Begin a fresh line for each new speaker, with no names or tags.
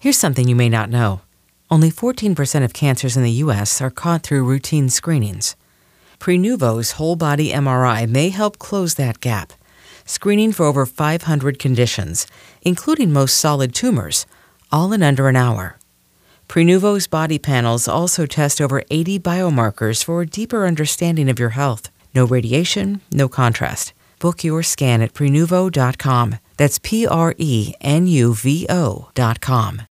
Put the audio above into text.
Here's something you may not know. Only 14% of cancers in the U.S. are caught through routine screenings. Prenuvo's whole-body MRI may help close that gap, screening for over 500 conditions, including most solid tumors, all in under an hour. Prenuvo's body panels also test over 80 biomarkers for a deeper understanding of your health. No radiation, no contrast. Book your scan at Prenuvo.com. That's Prenuvo.com.